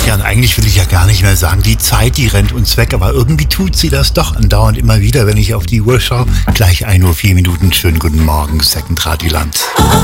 Ja, und eigentlich will ich ja gar nicht mehr sagen, die Zeit, die rennt uns weg, aber irgendwie tut sie das doch andauernd immer wieder, wenn ich auf die Uhr schaue. Gleich 1:04 Schönen guten Morgen, Second Radiland.